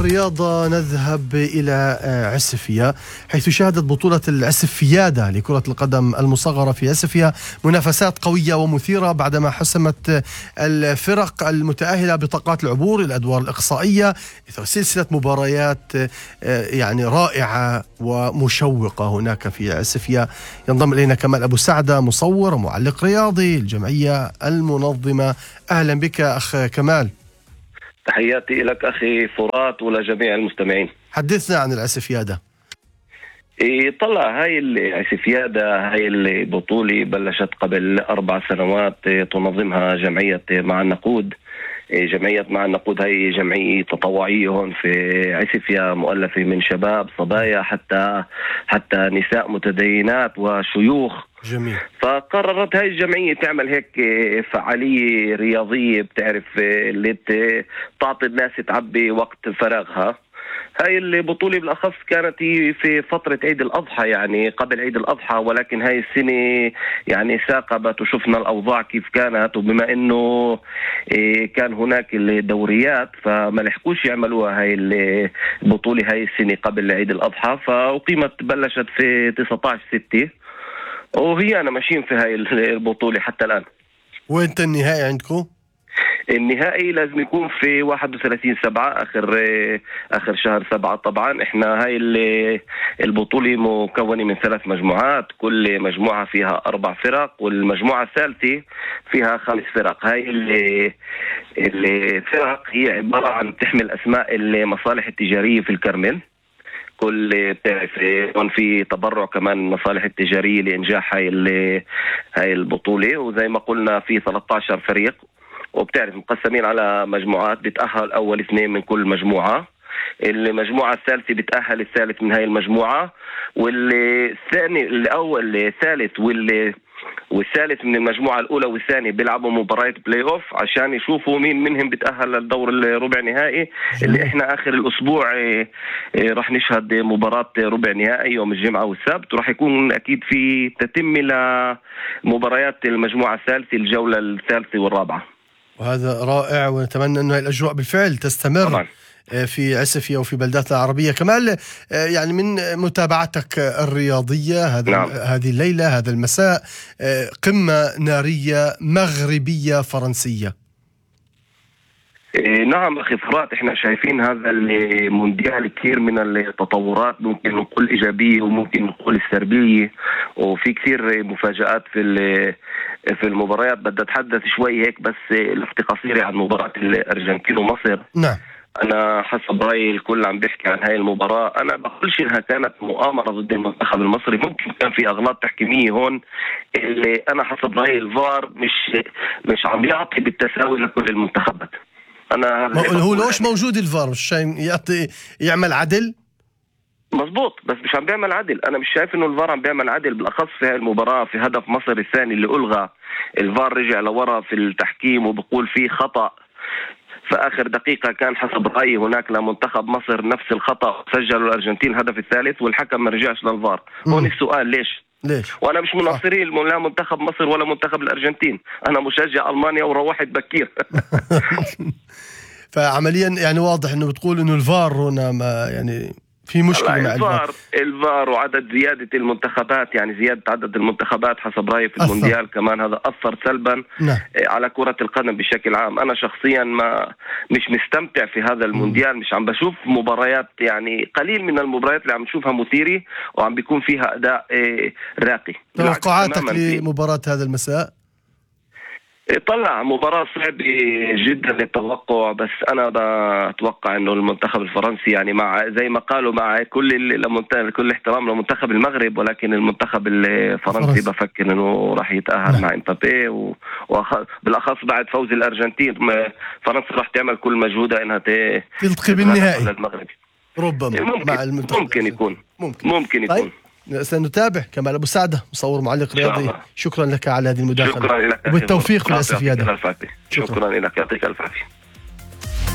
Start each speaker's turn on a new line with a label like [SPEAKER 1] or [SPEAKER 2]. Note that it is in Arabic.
[SPEAKER 1] الرياضة نذهب إلى عسفية، حيث شهدت بطولة العسفيادة لكرة القدم المصغرة في عسفية منافسات قوية ومثيرة بعدما حسمت الفرق المتأهلة بطاقات العبور إلى الأدوار الإقصائية إثر سلسلة مباريات يعني رائعة ومشوقة هناك في عسفية. ينضم إلينا كمال أبو سعدة، مصور ومعلق رياضي الجمعية المنظمة. أهلا بك أخ كمال.
[SPEAKER 2] تحياتي لك أخي فرات ولجميع المستمعين.
[SPEAKER 1] حدثنا عن العسفيادة.
[SPEAKER 2] طلع هاي العسفيادة، هاي البطولة بلشت قبل 4 سنوات، تنظمها جمعية مع النقود. جمعية مع النقود هاي جمعية تطوعية هون في عسفية، مؤلفة من شباب صبايا حتى نساء متدينات وشيوخ.
[SPEAKER 1] جميل.
[SPEAKER 2] فقررت هاي الجمعية تعمل هيك فعالية رياضية، بتعرف اللي تعطي الناس تعبي وقت فراغها. هاي البطولة بالأخص كانت في فترة عيد الأضحى، يعني قبل عيد الأضحى، ولكن هاي السنة يعني ثاقبت وشفنا الأوضاع كيف كانت، وبما إنه كان هناك الدوريات فما لحقوش يعملوها هاي البطولة هاي السنة قبل عيد الأضحى، فأقيمت بلشت في 19/6، وهي أنا ماشيين في هاي البطولة حتى الآن.
[SPEAKER 1] وين النهائي عندكم؟
[SPEAKER 2] النهائي لازم يكون في 31/7، آخر شهر 7. طبعا احنا هاي البطولة مكونة من 3 مجموعات، كل مجموعة فيها 4 فرق، والمجموعة الثالثة فيها 5 فرق. هاي الفرق هي عبارة عن تحمل أسماء المصالح التجارية في الكرمل. كل بتعرف هون في تبرع كمان المصالح التجارية لإنجاح هاي البطولة، وزي ما قلنا في 13 فريق، وبتعرف مقسمين على مجموعات، بتأهل أول 2 من كل مجموعة. المجموعة الثالثة بتأهل الثالث من هاي المجموعة، والثاني الأول الثالث والثالث من المجموعة الأولى والثانية بيلعبوا مباراة بلاي أوف عشان يشوفوا مين منهم بتأهل للدور الربع نهائي. اللي احنا آخر الأسبوع راح نشهد مباراة ربع نهائي يوم الجمعة والسبت، وراح يكون أكيد في تتم لمباريات المجموعة الثالثة الجولة الثالثة والرابعة.
[SPEAKER 1] وهذا رائع، ونتمنى أن الأجواء بالفعل تستمر طبعا في عسفية وفي بلداتنا العربية. كمال، يعني من متابعتك الرياضية هذه الليلة، هذا المساء، قمة نارية مغربية فرنسية.
[SPEAKER 2] نعم أخي فرات، احنا شايفين هذا المونديال كثير من التطورات، ممكن نقول إيجابية وممكن نقول سلبية، وفي كثير مفاجآت في المباريات. بدي أتحدث شوي هيك بس لفتة قصيرة عن مباراة الأرجنتين ومصر.
[SPEAKER 1] نعم.
[SPEAKER 2] أنا حسب رأيي الكل عم بيحكي عن هاي المباراة، أنا بقولش إنها كانت مؤامرة ضد المنتخب المصري، ممكن كان في أغلاط تحكيمية هون، اللي أنا حسب رأيي الفار مش عم يعطي بالتساوي لكل المنتخبات.
[SPEAKER 1] هو لوش موجود الفار؟ مش يعمل عدل؟
[SPEAKER 2] مزبوط، بس مش عم بيعمل عدل. أنا مش شايف إنه الفار عم بيعمل عدل، بالأخص في هاي المباراة في هدف مصر الثاني اللي ألغى. الفار رجع لورا في التحكيم وبقول فيه خطأ في آخر دقيقة، كان حسب رأيي هناك لمنتخب مصر نفس الخطأ، سجلوا الأرجنتين الهدف الثالث والحكم ما رجعش للفار. هون السؤال ليش؟ وأنا مش مناصرين لا منتخب مصر ولا منتخب الأرجنتين، أنا مشجع ألمانيا وروحت بكير.
[SPEAKER 1] فعمليا يعني واضح إنه بتقول إنه الفار هنا ما يعني في مشكلة مع
[SPEAKER 2] الفار وعدد زيادة المنتخبات، يعني زيادة عدد المنتخبات حسب رأيي في المونديال كمان هذا أثر سلبا على كرة القدم بشكل عام. أنا شخصيا مش مستمتع في هذا المونديال، مش عم بشوف مباريات، يعني قليل من المباريات اللي عم نشوفها مثيرة وعم بيكون فيها أداء راقي.
[SPEAKER 1] توقعاتك لمباراة هذا المساء؟
[SPEAKER 2] طلع مباراة صعبة جدا للتوقع، بس أنا بتوقع إنه المنتخب الفرنسي، يعني مع زي ما قالوا مع كل احترام لمنتخب المغرب، ولكن المنتخب الفرنسي بفكر إنه راح يتأهل مع امبابي، وبالأخص بعد فوز الأرجنتين فرنسا راح تعمل كل مجهودها إنها
[SPEAKER 1] تلتقي بالنهائي
[SPEAKER 2] للمغرب.
[SPEAKER 1] ربما مع المنتخب.
[SPEAKER 2] ممكن يكون.
[SPEAKER 1] سنتابع. كمال أبو سعدة، مصور معلق رياضي، شكرا لك على هذه المداخلة.
[SPEAKER 2] شكرا لك،
[SPEAKER 1] وبالتوفيق في العسفيادة.
[SPEAKER 2] شكرا لك، يعطيك الف عافية.